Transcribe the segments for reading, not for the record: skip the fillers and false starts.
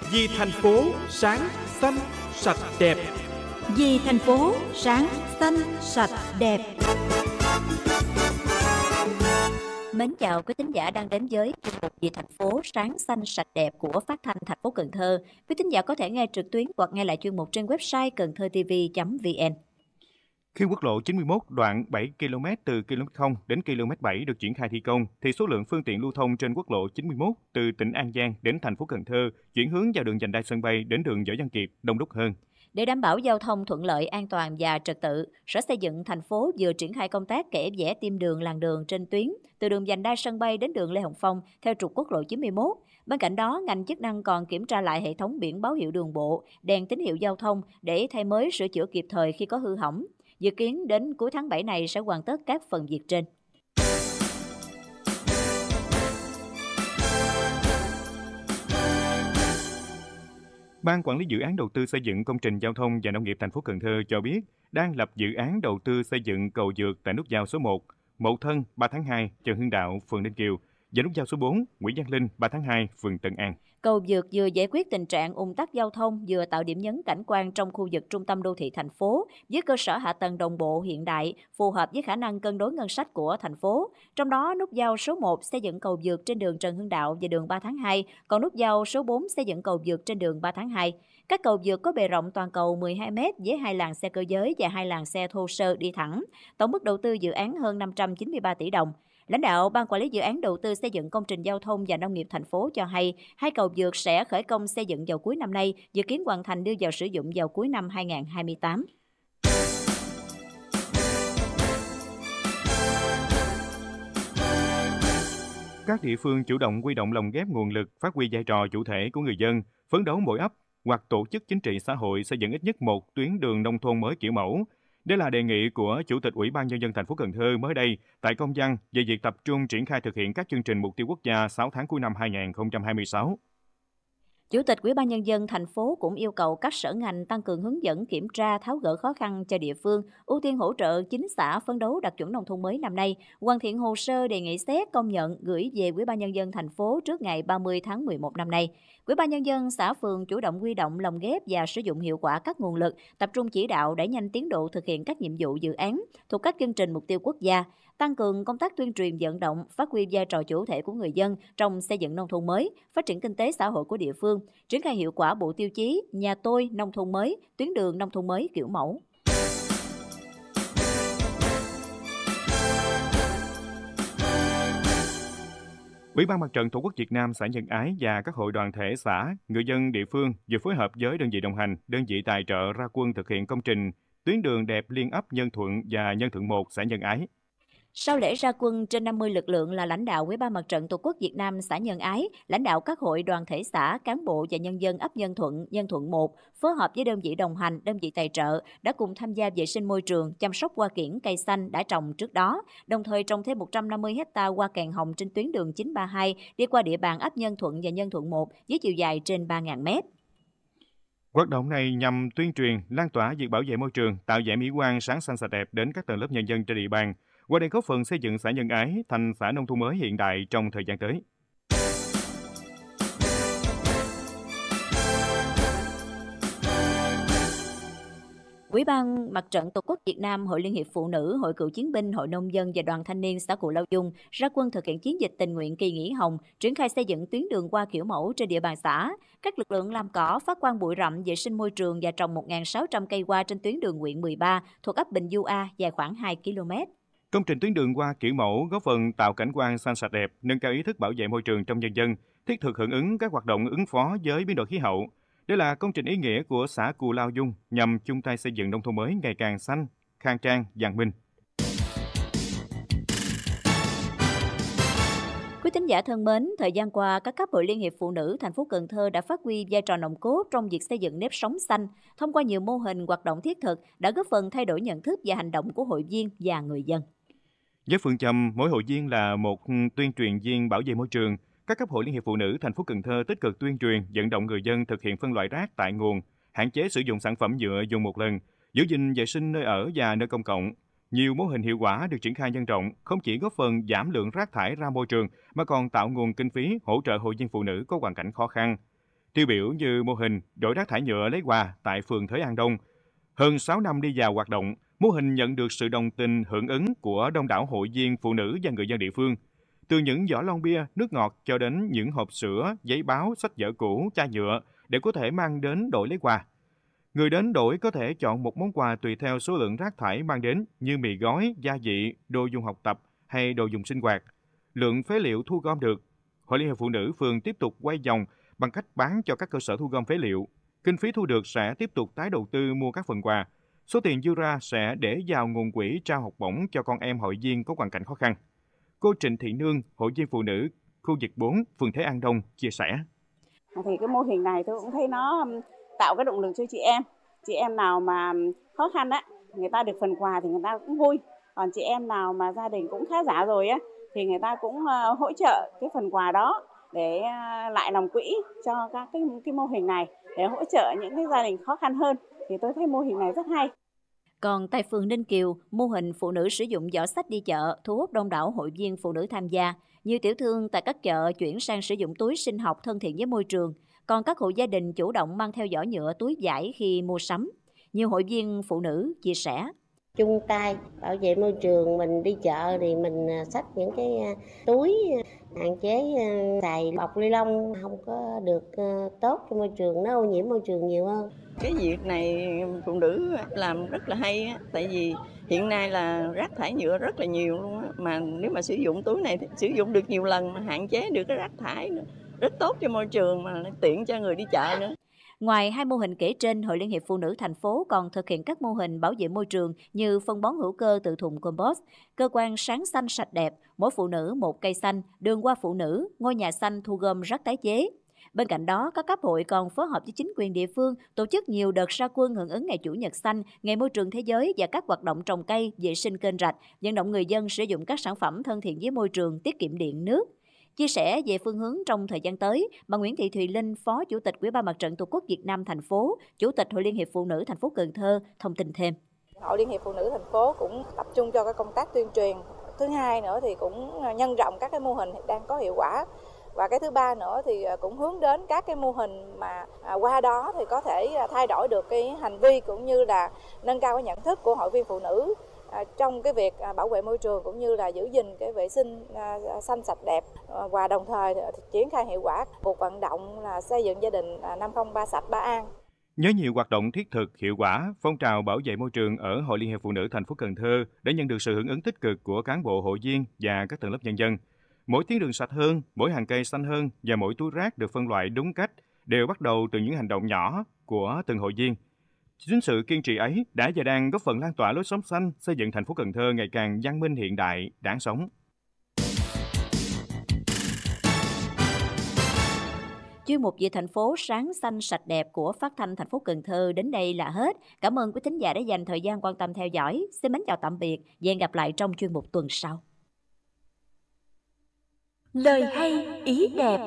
Vì thành phố sáng, xanh, sạch, đẹp. Vì thành phố sáng, xanh, sạch, đẹp. Mến chào quý thính giả đang đến với chuyên mục Vì thành phố sáng, xanh, sạch, đẹp của Phát thanh thành phố Cần Thơ. Quý thính giả có thể nghe trực tuyến hoặc nghe lại chuyên mục trên website cầnthtv.vn. Khi quốc lộ 91 đoạn 7 km từ km 0 đến km 7 được triển khai thi công, thì số lượng phương tiện lưu thông trên quốc lộ 91 từ tỉnh An Giang đến thành phố Cần Thơ chuyển hướng vào đường vành đai sân bay đến đường Võ Văn Kiệt đông đúc hơn. Để đảm bảo giao thông thuận lợi, an toàn và trật tự, Sở Xây dựng thành phố vừa triển khai công tác kẻ vẽ tiêm đường làn đường trên tuyến từ đường vành đai sân bay đến đường Lê Hồng Phong theo trục quốc lộ 91. Bên cạnh đó, ngành chức năng còn kiểm tra lại hệ thống biển báo hiệu đường bộ, đèn tín hiệu giao thông để thay mới sửa chữa kịp thời khi có hư hỏng. Dự kiến đến cuối tháng 7 này sẽ hoàn tất các phần việc trên. Ban quản lý dự án đầu tư xây dựng công trình giao thông và nông nghiệp thành phố Cần Thơ cho biết đang lập dự án đầu tư xây dựng cầu vượt tại nút giao số 1, Mậu Thân 3 tháng 2, Trần Hưng Đạo, phường Ninh Kiều, và nút giao số 4, Nguyễn Văn Linh 3 tháng 2, phường Tân An. Cầu vượt vừa giải quyết tình trạng ùn tắc giao thông, vừa tạo điểm nhấn cảnh quan trong khu vực trung tâm đô thị thành phố với cơ sở hạ tầng đồng bộ hiện đại, phù hợp với khả năng cân đối ngân sách của thành phố. Trong đó, nút giao số 1 xây dựng cầu vượt trên đường Trần Hưng Đạo và đường 3 tháng 2, còn nút giao số 4 xây dựng cầu vượt trên đường 3 tháng 2. Các cầu vượt có bề rộng toàn cầu 12 m với 2 làn xe cơ giới và 2 làn xe thô sơ đi thẳng. Tổng mức đầu tư dự án hơn 593 tỷ đồng. Lãnh đạo Ban quản lý dự án đầu tư xây dựng công trình giao thông và nông nghiệp thành phố cho hay, hai cầu vượt sẽ khởi công xây dựng vào cuối năm nay, dự kiến hoàn thành đưa vào sử dụng vào cuối năm 2028. Các địa phương chủ động huy động lồng ghép nguồn lực, phát huy vai trò chủ thể của người dân, phấn đấu mỗi ấp hoặc tổ chức chính trị xã hội xây dựng ít nhất một tuyến đường nông thôn mới kiểu mẫu. Đây là đề nghị của Chủ tịch Ủy ban Nhân dân thành phố Cần Thơ mới đây tại công văn về việc tập trung triển khai thực hiện các chương trình mục tiêu quốc gia 6 tháng cuối năm 2026. Chủ tịch Ủy ban Nhân dân thành phố cũng yêu cầu các sở ngành tăng cường hướng dẫn kiểm tra, tháo gỡ khó khăn cho địa phương, ưu tiên hỗ trợ 9 xã phấn đấu đạt chuẩn nông thôn mới năm nay, hoàn thiện hồ sơ đề nghị xét công nhận gửi về Ủy ban Nhân dân thành phố trước ngày 30 tháng 11 năm nay. Ủy ban Nhân dân xã phường chủ động huy động lồng ghép và sử dụng hiệu quả các nguồn lực, tập trung chỉ đạo đẩy nhanh tiến độ thực hiện các nhiệm vụ dự án thuộc các chương trình mục tiêu quốc gia, tăng cường công tác tuyên truyền vận động, phát huy vai trò chủ thể của người dân trong xây dựng nông thôn mới, phát triển kinh tế xã hội của địa phương, triển khai hiệu quả bộ tiêu chí nhà tôi nông thôn mới, tuyến đường nông thôn mới kiểu mẫu. Ủy ban Mặt trận Tổ quốc Việt Nam xã Nhân Ái và các hội đoàn thể xã, người dân địa phương vừa phối hợp với đơn vị đồng hành, đơn vị tài trợ ra quân thực hiện công trình tuyến đường đẹp liên ấp Nhân Thuận và Nhân Thuận 1 xã Nhân Ái. Sau lễ ra quân, trên 50 lực lượng là lãnh đạo Ủy ban Mặt trận Tổ quốc Việt Nam xã Nhân Ái, lãnh đạo các hội đoàn thể xã, cán bộ và nhân dân ấp Nhân Thuận 1, phối hợp với đơn vị đồng hành, đơn vị tài trợ đã cùng tham gia vệ sinh môi trường, chăm sóc hoa kiểng cây xanh đã trồng trước đó, đồng thời trồng thêm 150 ha hoa kèn hồng trên tuyến đường 932 đi qua địa bàn ấp Nhân Thuận và Nhân Thuận 1 với chiều dài trên 3.000 mét. Hoạt động này nhằm tuyên truyền, lan tỏa việc bảo vệ môi trường, tạo vẻ mỹ quan sáng xanh sạch đẹp đến các tầng lớp nhân dân trên địa bàn. Qua đây góp phần xây dựng xã Nhân Ái thành xã nông thôn mới hiện đại trong thời gian tới. Ủy ban Mặt trận Tổ quốc Việt Nam, Hội Liên hiệp Phụ nữ, Hội Cựu chiến binh, Hội Nông dân và Đoàn Thanh niên xã Cù Lao Dung ra quân thực hiện chiến dịch tình nguyện kỳ nghỉ hồng, triển khai xây dựng tuyến đường hoa kiểu mẫu trên địa bàn xã. Các lực lượng làm cỏ, phát quang bụi rậm, vệ sinh môi trường và trồng 1.600 cây hoa trên tuyến đường huyện 13 thuộc ấp Bình Du A dài khoảng 2 km. Công trình tuyến đường hoa kiểu mẫu góp phần tạo cảnh quan xanh sạch đẹp, nâng cao ý thức bảo vệ môi trường trong nhân dân, thiết thực hưởng ứng các hoạt động ứng phó với biến đổi khí hậu. Đây là công trình ý nghĩa của xã Cù Lao Dung nhằm chung tay xây dựng nông thôn mới ngày càng xanh, khang trang, văn minh. Quý thính giả thân mến, thời gian qua, các cấp Hội Liên hiệp Phụ nữ thành phố Cần Thơ đã phát huy vai trò nòng cốt trong việc xây dựng nếp sống xanh, thông qua nhiều mô hình hoạt động thiết thực đã góp phần thay đổi nhận thức và hành động của hội viên và người dân. Với phương châm mỗi hội viên là một tuyên truyền viên bảo vệ môi trường, các cấp Hội Liên hiệp Phụ nữ thành phố Cần Thơ tích cực tuyên truyền, vận động người dân thực hiện phân loại rác tại nguồn, hạn chế sử dụng sản phẩm nhựa dùng một lần, giữ gìn vệ sinh nơi ở và nơi công cộng. Nhiều mô hình hiệu quả được triển khai nhân rộng, không chỉ góp phần giảm lượng rác thải ra môi trường mà còn tạo nguồn kinh phí hỗ trợ hội viên phụ nữ có hoàn cảnh khó khăn. Tiêu biểu như mô hình đổi rác thải nhựa lấy quà tại phường Thới An Đông. Hơn 6 năm đi vào hoạt động, mô hình nhận được sự đồng tình hưởng ứng của đông đảo hội viên phụ nữ và người dân địa phương. Từ những vỏ lon bia, nước ngọt cho đến những hộp sữa, giấy báo, sách vở cũ, chai nhựa để có thể mang đến đổi lấy quà. Người đến đổi có thể chọn một món quà tùy theo số lượng rác thải mang đến như mì gói, gia vị, đồ dùng học tập hay đồ dùng sinh hoạt. Lượng phế liệu thu gom được, Hội Liên hiệp Phụ nữ phường tiếp tục quay vòng bằng cách bán cho các cơ sở thu gom phế liệu. Kinh phí thu được sẽ tiếp tục tái đầu tư mua các phần quà. Số tiền dư ra sẽ để vào nguồn quỹ trao học bổng cho con em hội viên có hoàn cảnh khó khăn. Cô Trịnh Thị Nương, hội viên phụ nữ khu vực 4, phường Thế An Đông chia sẻ. Thì cái mô hình này tôi cũng thấy nó tạo cái động lực cho chị em. Chị em nào mà khó khăn á, người ta được phần quà thì người ta cũng vui. Còn chị em nào mà gia đình cũng khá giả rồi á, thì người ta cũng hỗ trợ cái phần quà đó để lại làm quỹ cho các cái mô hình này để hỗ trợ những cái gia đình khó khăn hơn. Thì tôi thấy mô hình này rất hay. Còn tại phường Ninh Kiều, mô hình phụ nữ sử dụng giỏ xách đi chợ thu hút đông đảo hội viên phụ nữ tham gia. Nhiều tiểu thương tại các chợ chuyển sang sử dụng túi sinh học thân thiện với môi trường, còn các hộ gia đình chủ động mang theo giỏ nhựa túi vải khi mua sắm. Nhiều hội viên phụ nữ chia sẻ. Chung tay bảo vệ môi trường, mình đi chợ thì mình xách những cái túi, hạn chế xài bọc ni lông không có được tốt cho môi trường, nó ô nhiễm môi trường nhiều hơn. Cái việc này phụ nữ làm rất là hay á, tại vì hiện nay là rác thải nhựa rất là nhiều luôn á, mà nếu mà sử dụng túi này thì sử dụng được nhiều lần mà hạn chế được cái rác thải nữa, rất tốt cho môi trường mà tiện cho người đi chợ nữa. Ngoài hai mô hình kể trên, Hội Liên hiệp Phụ nữ thành phố còn thực hiện các mô hình bảo vệ môi trường như phân bón hữu cơ từ thùng compost, cơ quan sáng xanh sạch đẹp, mỗi phụ nữ một cây xanh, đường qua phụ nữ, ngôi nhà xanh thu gom rác tái chế. Bên cạnh đó, các cấp hội còn phối hợp với chính quyền địa phương tổ chức nhiều đợt ra quân hưởng ứng Ngày Chủ nhật xanh, Ngày Môi trường Thế giới và các hoạt động trồng cây, vệ sinh kênh rạch, vận động người dân sử dụng các sản phẩm thân thiện với môi trường, tiết kiệm điện, nước. Chia sẻ về phương hướng trong thời gian tới, bà Nguyễn Thị Thùy Linh, Phó Chủ tịch Ủy ban Mặt trận Tổ quốc Việt Nam thành phố, Chủ tịch Hội Liên hiệp Phụ nữ thành phố Cần Thơ thông tin thêm. Hội Liên hiệp Phụ nữ thành phố cũng tập trung cho cái công tác tuyên truyền. Thứ hai nữa thì cũng nhân rộng các cái mô hình đang có hiệu quả. Và cái thứ ba nữa thì cũng hướng đến các cái mô hình mà qua đó thì có thể thay đổi được cái hành vi cũng như là nâng cao cái nhận thức của hội viên phụ nữ trong cái việc bảo vệ môi trường cũng như là giữ gìn cái vệ sinh xanh sạch đẹp, và đồng thời triển khai hiệu quả cuộc vận động là xây dựng gia đình 503 sạch 3 an. Nhớ nhiều hoạt động thiết thực, hiệu quả, phong trào bảo vệ môi trường ở Hội Liên hiệp Phụ nữ thành phố Cần Thơ đã nhận được sự hưởng ứng tích cực của cán bộ hội viên và các tầng lớp nhân dân. Mỗi tuyến đường sạch hơn, mỗi hàng cây xanh hơn và mỗi túi rác được phân loại đúng cách đều bắt đầu từ những hành động nhỏ của từng hội viên. Chính sự kiên trì ấy đã và đang góp phần lan tỏa lối sống xanh, xây dựng thành phố Cần Thơ ngày càng văn minh hiện đại, đáng sống. Chuyên mục về thành phố sáng xanh sạch đẹp của Phát thanh thành phố Cần Thơ đến đây là hết. Cảm ơn quý thính giả đã dành thời gian quan tâm theo dõi. Xin mến chào tạm biệt và hẹn gặp lại trong chuyên mục tuần sau. Lời hay, ý đẹp.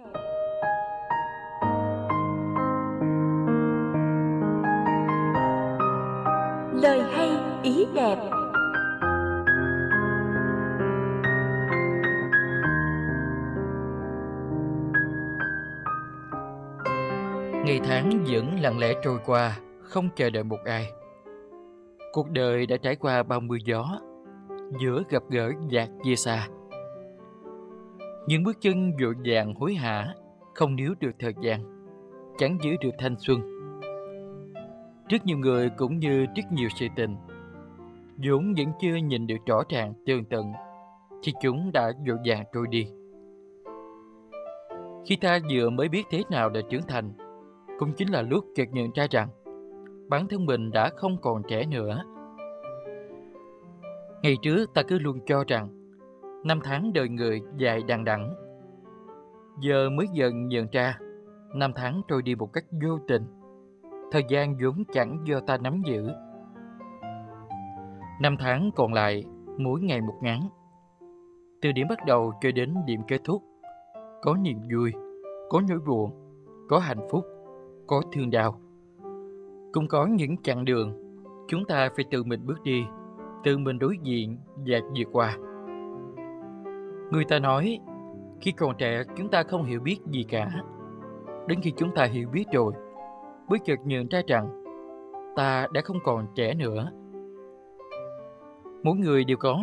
Lời hay, ý đẹp. Ngày tháng vẫn lặng lẽ trôi qua, không chờ đợi một ai. Cuộc đời đã trải qua bao mưa gió, giữa gặp gỡ dạt chia xa. Những bước chân vội vàng hối hả, không níu được thời gian, chẳng giữ được thanh xuân. Rất nhiều người cũng như rất nhiều sự tình, vốn vẫn chưa nhìn được rõ ràng tường tận, thì chúng đã vội vàng trôi đi. Khi ta vừa mới biết thế nào là trưởng thành, cũng chính là lúc chợt nhận ra rằng bản thân mình đã không còn trẻ nữa. Ngày trước ta cứ luôn cho rằng năm tháng đời người dài đằng đẵng. Giờ mới dần nhận ra năm tháng trôi đi một cách vô tình. Thời gian vốn chẳng do ta nắm giữ. Năm tháng còn lại mỗi ngày một ngắn. Từ điểm bắt đầu cho đến điểm kết thúc, có niềm vui, có nỗi buồn, có hạnh phúc, có thương đau. Cũng có những chặng đường chúng ta phải tự mình bước đi, tự mình đối diện và vượt qua. Người ta nói khi còn trẻ chúng ta không hiểu biết gì cả. đến khi chúng ta hiểu biết rồi, mới chợt nhận ra rằng ta đã không còn trẻ nữa. Mỗi người đều có